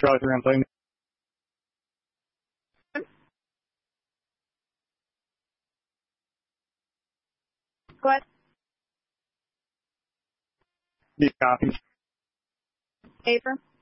Charlie, we're going to play. Go ahead. These copies. Paper.